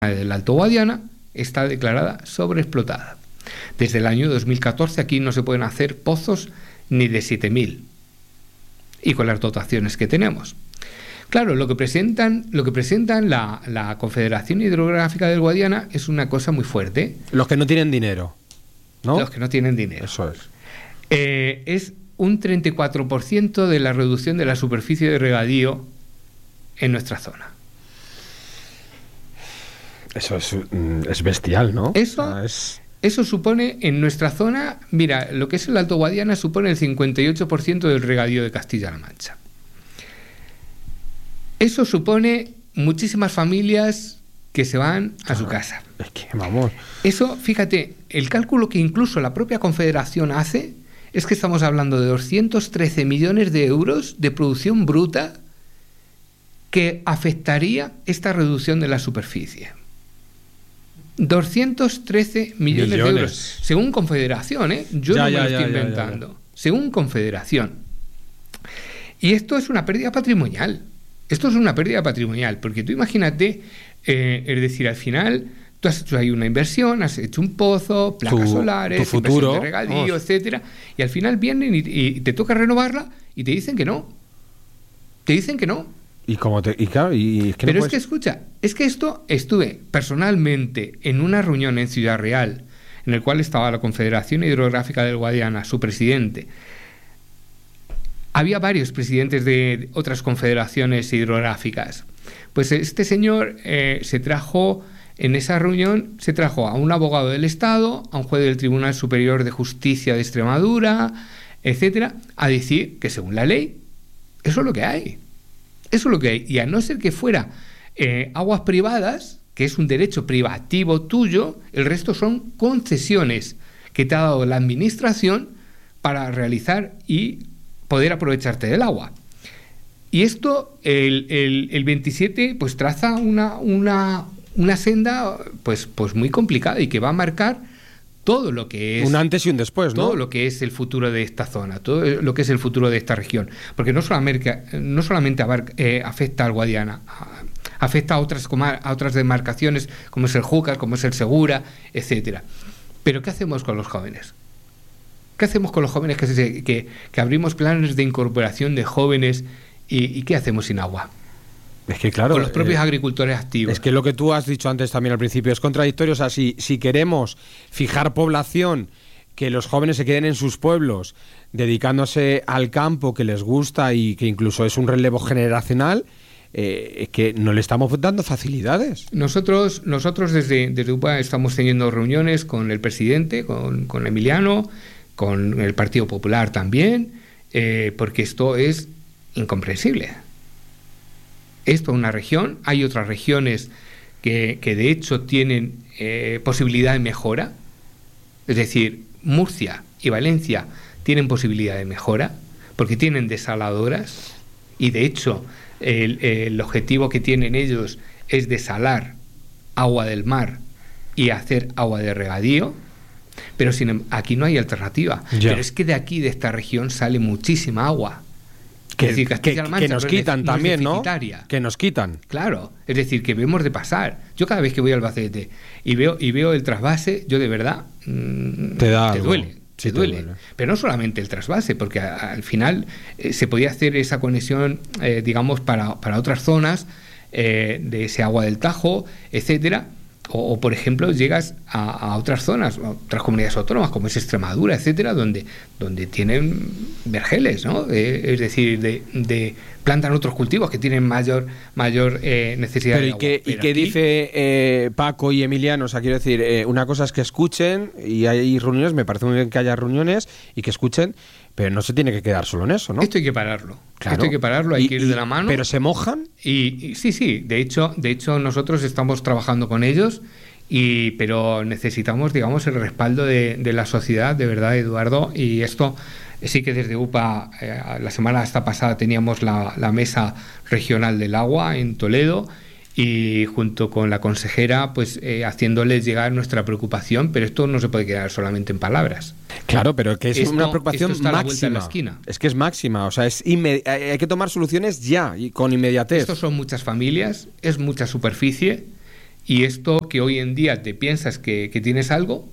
del Alto Guadiana está declarada sobreexplotada. Desde el año 2014 aquí no se pueden hacer pozos ni de 7.000, y con las dotaciones que tenemos. Claro, lo que presentan la Confederación Hidrográfica del Guadiana es una cosa muy fuerte. Los que no tienen dinero, ¿no? Los que no tienen dinero. Eso es. Es un 34% de la reducción de la superficie de regadío en nuestra zona. Eso es bestial, ¿no? Eso supone en nuestra zona, mira, lo que es el Alto Guadiana supone el 58% del regadío de Castilla-La Mancha. Eso supone muchísimas familias que se van a su casa. Es que, vamos. Eso, fíjate, el cálculo que incluso la propia Confederación hace es que estamos hablando de 213 millones de euros de producción bruta que afectaría esta reducción de la superficie. 213 millones de euros, según Confederación, ¿eh? Yo no me lo estoy inventando. Según Confederación. Y esto es una pérdida patrimonial. Esto es una pérdida patrimonial, porque tú imagínate, es decir, al final tú has hecho ahí una inversión, has hecho un pozo, placas solares, tu futuro, de regadío, etcétera, y al final vienen y te toca renovarla y te dicen que no. Te dicen que no. Pero es que escucha, es que esto estuve personalmente en una reunión en Ciudad Real, en el cual estaba la Confederación Hidrográfica del Guadiana, su presidente. Había varios presidentes de otras confederaciones hidrográficas. Pues este señor en esa reunión se trajo a un abogado del Estado, a un juez del Tribunal Superior de Justicia de Extremadura, etcétera, a decir que según la ley, eso es lo que hay. Eso es lo que hay. Y a no ser que fuera aguas privadas, que es un derecho privativo tuyo, el resto son concesiones que te ha dado la administración para realizar y poder aprovecharte del agua. Y esto, el 27, pues traza una senda pues muy complicada y que va a marcar todo lo que es un antes y un después, ¿no? Todo lo que es el futuro de esta zona, todo lo que es el futuro de esta región, porque no solamente afecta al Guadiana, afecta a otras demarcaciones como es el Júcar, como es el Segura, etcétera. Pero ¿qué hacemos con los jóvenes? ¿Qué hacemos con los jóvenes que abrimos planes de incorporación de jóvenes y qué hacemos sin agua? Es que claro, con los propios agricultores activos. Es que lo que tú has dicho antes también al principio es contradictorio. O sea, si queremos fijar población, que los jóvenes se queden en sus pueblos dedicándose al campo que les gusta y que incluso es un relevo generacional, que no le estamos dando facilidades. Nosotros desde UPA estamos teniendo reuniones con el presidente, con Emiliano, con el Partido Popular también, porque esto es incomprensible. Esto es una región, hay otras regiones que de hecho tienen posibilidad de mejora, es decir, Murcia y Valencia tienen posibilidad de mejora porque tienen desaladoras y de hecho el objetivo que tienen ellos es desalar agua del mar y hacer agua de regadío, pero aquí no hay alternativa. Pero es que de aquí, de esta región, sale muchísima agua. Es decir, que nos quitan también, ¿no? Que nos quitan. Claro, es decir, que vemos de pasar. Yo cada vez que voy al Albacete y veo el trasvase, yo de verdad te duele. Sí, te duele. Pero no solamente el trasvase, porque al final se podía hacer esa conexión, digamos, para otras zonas de ese agua del Tajo, etcétera. O por ejemplo, llegas a otras zonas, a otras comunidades autónomas, como es Extremadura, etcétera, donde tienen vergeles, ¿no? Es decir, plantan otros cultivos que tienen mayor necesidad de agua. ¿Y qué dice Paco y Emiliano? O sea, quiero decir, una cosa es que escuchen, y hay reuniones, me parece muy bien que haya reuniones, y que escuchen, pero no se tiene que quedar solo en eso, ¿no? Esto hay que pararlo. Claro. Esto hay que pararlo, hay que ir de la mano. ¿Pero se mojan? Y sí. De hecho, nosotros estamos trabajando con ellos, pero necesitamos, digamos, el respaldo de la sociedad, de verdad, Eduardo. Y esto sí que desde UPA, la semana pasada teníamos la mesa regional del agua en Toledo, y junto con la consejera, pues haciéndoles llegar nuestra preocupación, pero esto no se puede quedar solamente en palabras. Claro, pero que es una preocupación máxima. A la vuelta de la esquina. Es que es máxima, o sea, hay que tomar soluciones ya y con inmediatez. Estos son muchas familias, es mucha superficie Y esto que hoy en día te piensas que tienes algo,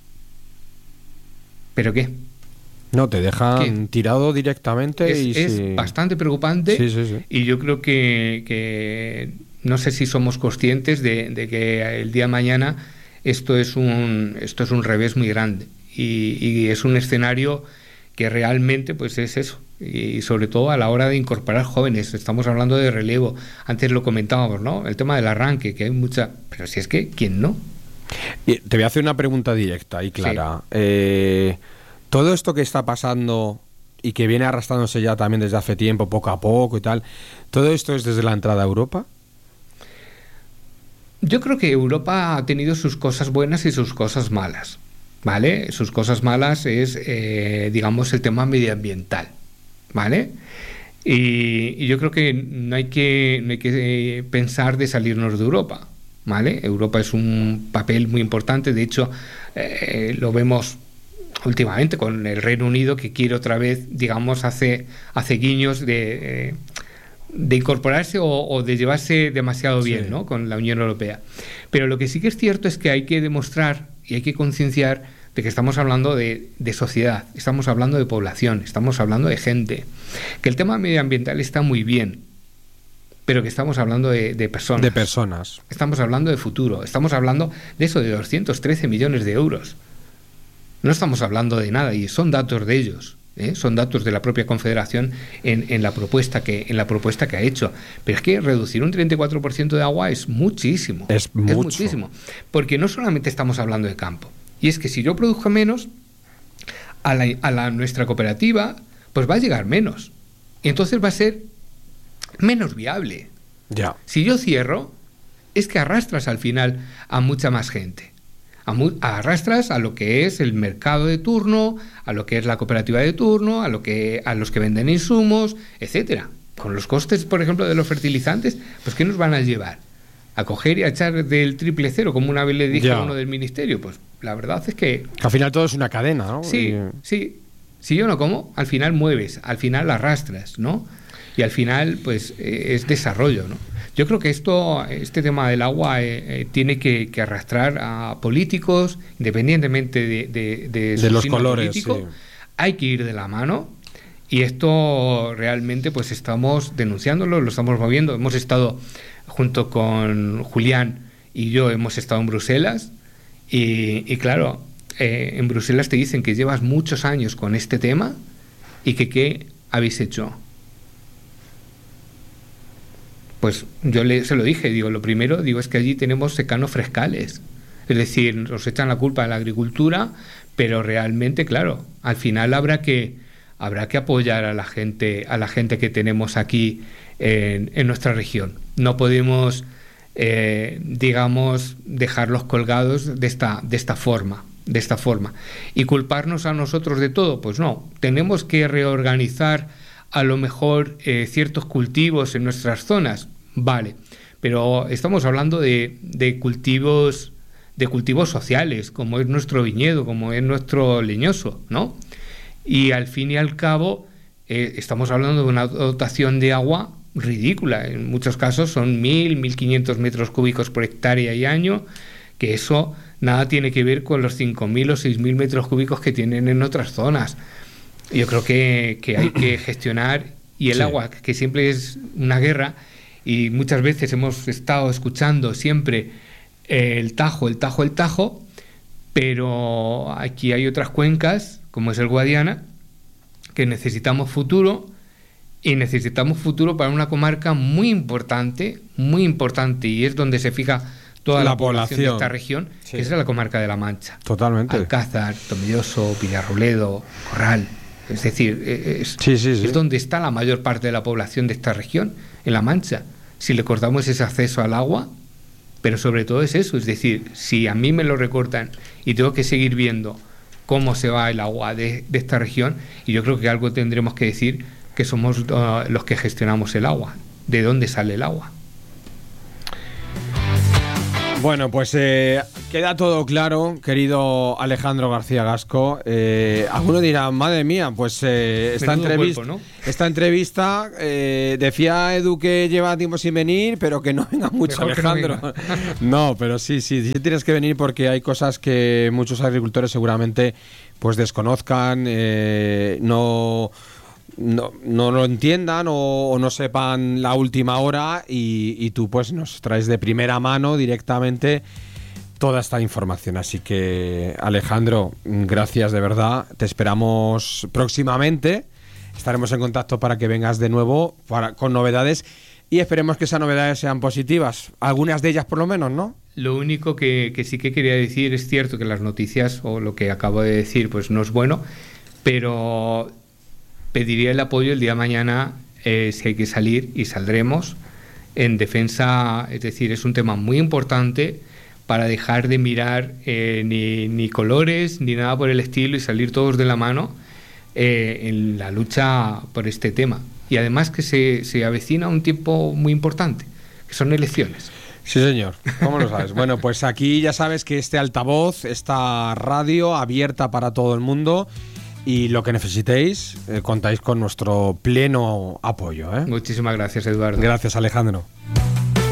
¿pero qué? No, te dejan tirado directamente. Es bastante preocupante. Sí. Y yo creo que no sé si somos conscientes de que el día de mañana esto es un revés muy grande. Y es un escenario que realmente pues es eso. Y sobre todo a la hora de incorporar jóvenes. Estamos hablando de relevo. Antes lo comentábamos, ¿no? El tema del arranque, que hay mucha... Pero si es que, ¿quién no? Y te voy a hacer una pregunta directa y clara. Sí. Todo esto que está pasando y que viene arrastrándose ya también desde hace tiempo, poco a poco y tal, ¿todo esto es desde la entrada a Europa? Yo creo que Europa ha tenido sus cosas buenas y sus cosas malas, ¿vale? Sus cosas malas es, digamos, el tema medioambiental, ¿vale? Y yo creo que no hay que pensar de salirnos de Europa, ¿vale? Europa es un papel muy importante, de hecho, lo vemos últimamente con el Reino Unido, que quiere otra vez, digamos, hace guiños de incorporarse o de llevarse demasiado bien, ¿no? Con la Unión Europea. Pero lo que sí que es cierto es que hay que demostrar y hay que concienciar de que estamos hablando de sociedad, estamos hablando de población, estamos hablando de gente, que el tema medioambiental está muy bien, pero que estamos hablando de personas. De personas. Estamos hablando de futuro, estamos hablando de eso, de 213 millones de euros. No estamos hablando de nada, y son datos de ellos, son datos de la propia Confederación en la propuesta que ha hecho. Pero es que reducir un 34% de agua es muchísimo. Es muchísimo. Porque no solamente estamos hablando de campo. Y es que si yo produzco menos, a nuestra cooperativa, pues va a llegar menos. Y entonces va a ser menos viable. Ya. Si yo cierro, es que arrastras al final a mucha más gente. Arrastras a lo que es el mercado de turno, a lo que es la cooperativa de turno, a los que venden insumos, etcétera. Con los costes, por ejemplo, de los fertilizantes, pues ¿qué nos van a llevar? ¿A coger y a echar del triple cero, como una vez le dije a uno del ministerio? Pues la verdad es que al final todo es una cadena, ¿no? Sí. Si yo no como, al final mueves, al final arrastras, ¿no? Y al final, pues, es desarrollo, ¿no? Yo creo que este tema del agua tiene que arrastrar a políticos, independientemente de su los signo colores. Político, Sí. Hay que ir de la mano. Y esto realmente, pues, estamos denunciándolo, lo estamos moviendo. Hemos estado, junto con Julián y yo, hemos estado en Bruselas. Y claro, en Bruselas te dicen que llevas muchos años con este tema y que ¿qué habéis hecho? Pues yo se lo dije, lo primero, es que allí tenemos secanos frescales. Es decir, nos echan la culpa de la agricultura, pero realmente, claro, al final habrá que apoyar a la gente que tenemos aquí en nuestra región. No podemos, digamos, dejarlos colgados de esta forma. Y culparnos a nosotros de todo, pues no. Tenemos que reorganizar a lo mejor ciertos cultivos en nuestras zonas, vale, pero estamos hablando de cultivos sociales, como es nuestro viñedo, como es nuestro leñoso, ¿no? Y al fin y al cabo estamos hablando de una dotación de agua ridícula. En muchos casos son 1.500 metros cúbicos por hectárea y año, que eso nada tiene que ver con los 5.000 o 6.000 metros cúbicos que tienen en otras zonas. Yo creo que hay que gestionar, y el agua, que siempre es una guerra, y muchas veces hemos estado escuchando siempre el Tajo, pero aquí hay otras cuencas, como es el Guadiana, que necesitamos futuro, y necesitamos futuro para una comarca muy importante, y es donde se fija toda la población de esta región, que es la comarca de La Mancha. Totalmente. Alcázar, Tomelloso, Villarrobledo, Corral. Es decir, es donde está la mayor parte de la población de esta región, en La Mancha. Si le cortamos ese acceso al agua, pero sobre todo es eso, es decir, si a mí me lo recortan y tengo que seguir viendo cómo se va el agua de esta región, y yo creo que algo tendremos que decir, que somos los que gestionamos el agua, de dónde sale el agua. Bueno, pues queda todo claro, querido Alejandro García Gasco. Alguno dirá, madre mía, pues esta entrevista decía Edu que lleva tiempo sin venir, pero que no venga mucho, mejor Alejandro. No, pero sí tienes que venir, porque hay cosas que muchos agricultores seguramente pues desconozcan, no lo entiendan o no sepan la última hora, y tú pues nos traes de primera mano directamente toda esta información. Así que, Alejandro, gracias de verdad, te esperamos próximamente, estaremos en contacto para que vengas de nuevo con novedades, y esperemos que esas novedades sean positivas, algunas de ellas por lo menos, ¿no? Lo único que sí que quería decir, es cierto que las noticias o lo que acabo de decir pues no es bueno, pero pediría el apoyo el día de mañana, si hay que salir, y saldremos en defensa. Es decir, es un tema muy importante para dejar de mirar ni colores ni nada por el estilo, y salir todos de la mano en la lucha por este tema. Y además que se avecina un tiempo muy importante, que son elecciones. Sí, señor. ¿Cómo lo sabes? Bueno, pues aquí ya sabes que este altavoz, esta radio abierta para todo el mundo, y lo que necesitéis, contáis con nuestro pleno apoyo, ¿eh? Muchísimas gracias, Eduardo. Gracias, Alejandro.